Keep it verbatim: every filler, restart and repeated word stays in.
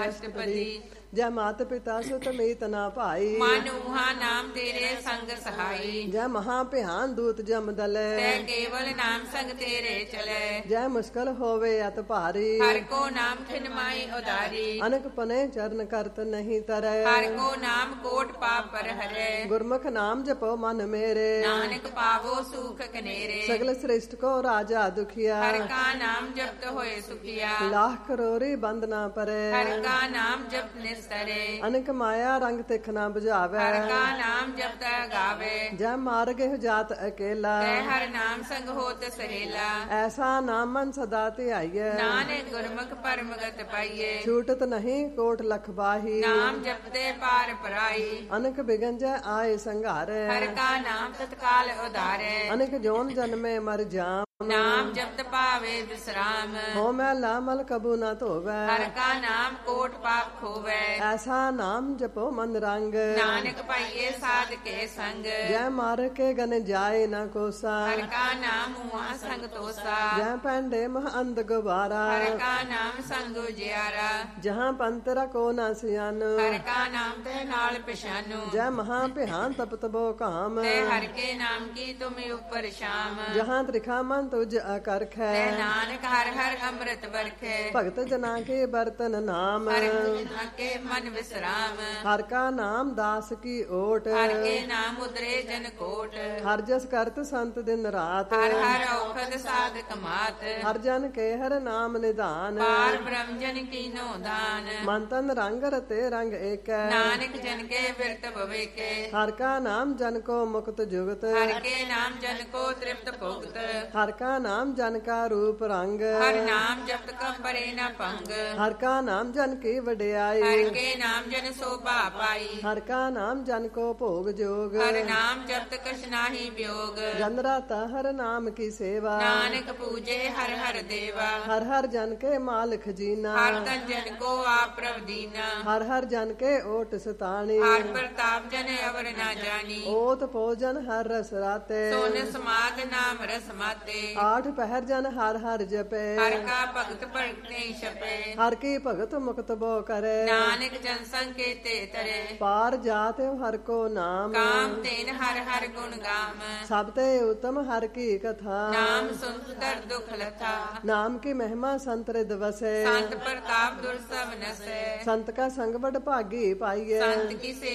ਅਸ਼ਟਪਦੀ ਜੈ ਮਾਤ ਪਿਤਾ ਸੁਤ ਮੀਤ ਨਾ ਭਾਈ ਮਨ ਊਹਾ ਨਾਮ ਤੇਰੇ ਸੰਗ ਸਹਾਈ ਜੈ ਮਹਾ ਭਿਆਨ ਦੂਤ ਜਮ ਦਲੇ ਤੈ ਕੇਵਲ ਨਾਮ ਸੰਗ ਤੇਰੇ ਚਲੇ ਜੈ ਮੁਸ਼ਕਲ ਹੋਵੇ ਅਤ ਭਾਰੀ ਹਰ ਕੋ ਨਾਮ ਖਿਨ ਮਾਈ ਉਦਾਰੀ ਅਨਕ ਪਨੇ ਚਰਨ ਕਰਤ ਨਹੀਂ ਤਰੈ ਹਰ ਕੋ ਨਾਮ ਕੋਟ ਪਾਪ ਪਰ ਹਰੇ ਗੁਰਮੁਖ ਨਾਮ ਜਪੋ ਮਨ ਮੇਰੇ ਨਾਨਕ ਪਾਵੋ ਸੁਖ ਕਨੇਰੇ ਸਗਲ ਸ੍ਰਿਸ਼ਟ ਕੋ ਰਾਜਾ ਦੁਖੀਆ ਹਰ ਕਾ ਨਾਮ ਜਪਤ ਹੋਏ ਸੁਖੀਆ ਲਾਖ ਕਰੋੜੀ ਬੰਦ ਨਾ ਪਰੇ ਹਰ ਕਾ ਨਾਮ ਜਪ ਨਿਸਰੇ ਅਨਕ ਮਾਇਆ ਰੰਗ ਤਿਖ ਨਾ 부ਝਾਵੇ ਹਰ ਕਾ ਨਾਮ ਜਪਤ ਗਾਵੇ ਜੈ ਮਾਰਗ ਜਾਤ ਅਕੇਲਾ ਤੈ ਹਰ ਨਾਮ ਸੰਗ ਹੋਤ ਸਹੇਲਾ ਐਸਾ ਨਾਮ ਮਨ ਸਦਾ ਧਿਆਈਐ ਨਾਨਕ ਗੁਰਮੁਖ ਪਰਮਗਤ ਪਾਈਏ ਛੂਟਤ ਨਹੀਂ ਕੋਟ ਲਖ ਬਾਹੀ ਨਾਮ ਜਪਤੇ ਪਾਰ ਪਰਾਈ ਅਨਕ ਬਿਗੰਜੈ ਆਏ ਸੰਘਾਰੇ ਹਰ ਕਾ ਨਾਮ ਤਤਕਾਲ ਉਧਾਰੇ ਅਨਕ ਜੋਨ ਜਨਮੇ ਮਰ ਜਾਮ ਨਾਮ ਜਪਤ ਪਾਵੇ ਵਿਸਰਾਮ ਹੋ ਮੈਂ ਲਾਮਲ ਕਬੂ ਨਾ ਧੋਵੈ ਹਰ ਕਾ ਨਾਮ ਕੋਟ ਪਾਪ ਖੋਵੈ ਐਸਾ ਨਾਮ ਜਪੋ ਮਨ ਰੰਗ ਨਾਨਕ ਪਾਈਏ ਸਾਧ ਕੇ ਸੰਗ ਜੈ ਮਾਰ ਕੇ ਗਨ ਜਾਏ ਨਾ ਕੋਸਾ ਹਰ ਕਾ ਨਾਮ ਹੁਆ ਸੰਗ ਤੋਸਾ ਜੈ ਪੈਂਡੇ ਮਹ ਅੰਧ ਗੁਬਾਰਾ ਹਰ ਕਾ ਨਾਮ ਸੰਗ ਉਜਿਆਰਾ ਜਹਾਂ ਪੰਤਰਾ ਕੋ ਨਾ ਸਿਆਨ ਹਰ ਕਾ ਨਾਮ ਤੇ ਨਾਲ ਪਛਾਨੂ ਜੈ ਮਹਾ ਭਿਆਨ ਤਪ ਤਬੋ ਕਾਮ ਤੇ ਹਰ ਕੇ ਨਾਮ ਕੀ ਤੁਮ ਉਪਰ ਸ਼ਾਮ ਜਹਾਂ ਤ੍ਰਿਖਾ ਮਨ ਤੁਜ ਅਕਰਖ ਤੇ ਹੈ ਨਾਨਕ ਹਰ ਹਰ ਅੰਮ੍ਰਿਤ ਵਰਖੇ ਭਗਤ ਜਨਾ ਕੇ ਬਰਤਨ ਨਾਮ ਹਰ ਜਨਾ ਕੇ ਮਨ ਵਿਸਰਾਮ ਹਰ ਕਾ ਨਾਮ ਦਾਸ ਕੀ ਓਟ ਹਰ ਕੇ ਨਾਮ ਉਦਰੇ ਜਨ ਕੋਟ ਹਰ ਜਸ ਕਰਤ ਸੰਤ ਦਿਨ ਰਾਤ ਹਰ ਹਰ ਔਖਦ ਸਾਧਕ ਮਾਤ ਹਰ ਜਨ ਕੇ ਹਰ ਨਾਮ ਨਿਧਾਨ ਪਾਰ ਬ੍ਰਹਮ ਜਨ ਕੀਨੋ ਦਾਨ ਮਨ ਤਨ ਰੰਗ ਰਤੇ ਰੰਗ ਏਕੈ ਨਾਨਕ ਜਨ ਕੇ ਬਿਰਤ ਭਵੇਕੇ ਹਰ ਕਾ ਨਾਮ ਜਨ ਕੋ ਮੁਕਤ ਜੁਗਤ ਹਰ ਕੇ ਨਾਮ ਜਨ ਕੋ ਤ੍ਰਿਪਤ ਭੁਗਤ ਹਰ ਕਾ ਨਾਮ ਜਨ ਕਾ ਰੂਪ ਰੰਗ ਹਰ ਨਾਮ ਜਪਤ ਕੰਬਰੇ ਨਾ ਭੰਗ ਹਰ ਕਾ ਨਾਮ ਜਨ ਕੀ ਵਡਿਆਈ ਹਰ ਕੇ ਨਾਮ ਜਨ ਸੋਭਾ ਪਾਈ ਹਰ ਕਾ ਨਾਮ ਜਨ ਕੋ ਭੋਗ ਜੋਗ ਹਰ ਨਾਮ ਜਪਤ ਕਛ ਨਾਹੀ ਵਿਯੋਗ ਜਨ ਰਾਤਾ ਹਰ ਨਾਮ ਕੀ ਸੇਵਾ ਨਾਨਕ ਪੂਜੇ ਹਰ ਹਰ ਦੇਵਾ ਹਰ ਹਰ ਜਨ ਕੇ ਮਾਲ ਖਜੀਨਾ ਹਰ ਤਨ ਜਨ ਕੋ ਆਪ ਪ੍ਰਭ ਦੀਨਾ ਹਰ ਹਰ ਜਨ ਕੇ ਓਟ ਸਤਾਣੀ ਹਰ ਪ੍ਰਤਾਪ ਜਨ ਅਵਰ ਨਾ ਜਾਣੀ ਓਤ ਭੋਜਨ ਹਰ ਰਸ ਰਾਤੇ ਸੋਨ ਸਮਾਦ ਨਾਮ ਰਸ ਮਾਤੇ ਆਠ ਪਹਿਰ ਜਨ ਹਰ ਹਰ ਜਪੇ ਹਰ ਕਾ ਭਗਤ ਭਗਤ ਨਹੀਂ ਛਪੇ ਹਰ ਕੀ ਭਗਤ ਮੁਕਤ ਬੋ ਕਰੇ ਨਾਨਕ ਜਨ ਸੰਕੇਤੇ ਤਰੇ ਪਾਰ ਜਾਤੇ ਹਰ ਕੋ ਨਾਮ ਕਾਮ ਤੇਨ ਹਰ ਹਰ ਗੁਣ ਗਾਮ ਸਭ ਤੇ ਉਤਮ ਹਰ ਕੀ ਕਥਾ ਨਾਮ ਸੁਨਦਰ ਦੁਖ ਲਥਾ ਨਾਮ ਕੀ ਮਹਿਮਾ ਸੰਤ ਰਿਦ ਵਸੇ ਸੰਤ ਪ੍ਰਤਾਪ ਦੁਰ ਸਭ ਨਸੈ ਸੰਤ ਕਾ ਸੰਗ ਬੜ ਭਾਗੀ ਪਾਈਏ ਸੰਤ ਕੀ